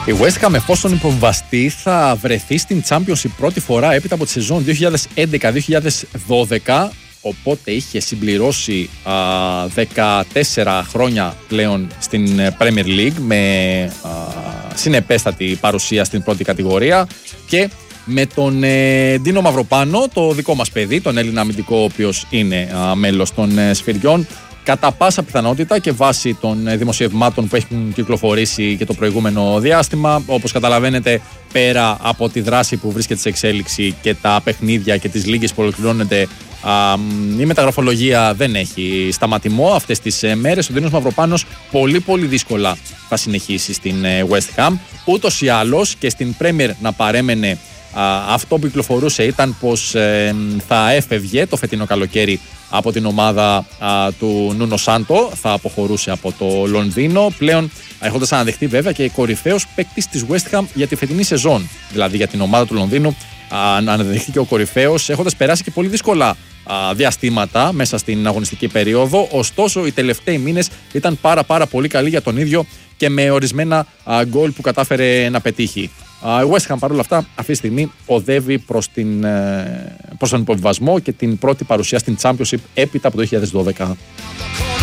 Η West Ham, εφόσον υποβαστεί, θα βρεθεί στην Championship πρώτη φορά έπειτα από τη σεζόν 2011-2012, οπότε είχε συμπληρώσει 14 χρόνια πλέον στην Premier League με συνεπέστατη παρουσία στην πρώτη κατηγορία, και με τον Ντίνο Μαυροπάνο, το δικό μας παιδί, τον Έλληνα αμυντικό, ο οποίος είναι μέλος των Σφυριών, κατά πάσα πιθανότητα και βάσει των δημοσιευμάτων που έχουν κυκλοφορήσει και το προηγούμενο διάστημα, όπως καταλαβαίνετε, πέρα από τη δράση που βρίσκεται σε εξέλιξη και τα παιχνίδια και τις λίγες που ολοκληρώνεται, η μεταγραφολογία δεν έχει σταματημό αυτές τις μέρες. Ο Ντίνος Μαυροπάνος πολύ πολύ δύσκολα θα συνεχίσει στην West Ham. Ούτως ή άλλως και στην Premier να παρέμενε, αυτό που κυκλοφορούσε ήταν πως θα έφευγε το φετινό καλοκαίρι από την ομάδα του Νούνο Σάντο, θα αποχωρούσε από το Λονδίνο, πλέον έχοντας αναδεχτεί βέβαια και κορυφαίος παίκτης της West Ham για τη φετινή σεζόν, δηλαδή για την ομάδα του Λονδίνου αναδεχτεί ο κορυφαίος, έχοντας περάσει και πολύ δύσκολα διαστήματα μέσα στην αγωνιστική περίοδο. Ωστόσο οι τελευταίοι μήνες ήταν πάρα πολύ καλοί για τον ίδιο και με ορισμένα γκολ που κατάφερε να πετύχει. Η West Ham παρόλα αυτά αυτή τη στιγμή οδεύει προς τον υποβιβασμό και την πρώτη παρουσία στην Championship έπειτα από το 2012.